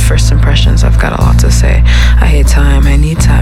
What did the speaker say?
first impressions. I've got a lot to say. I hate time, I need time.